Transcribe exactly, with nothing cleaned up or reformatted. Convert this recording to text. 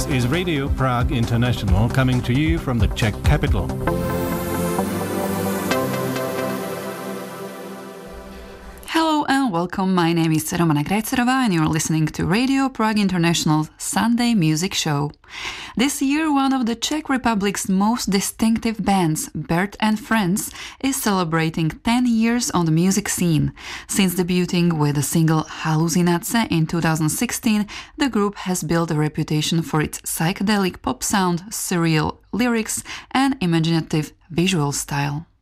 This is Radio Prague International, coming to you from the Czech capital. Hello and welcome. My name is Romana Grajcerova and you're listening to Radio Prague International's Sunday Music Show. This year, one of the Czech Republic's most distinctive bands, Bert and Friends, is celebrating ten years on the music scene. Since debuting with the single Halucinace in two thousand sixteen, the group has built a reputation for its psychedelic pop sound, surreal lyrics and imaginative visual style.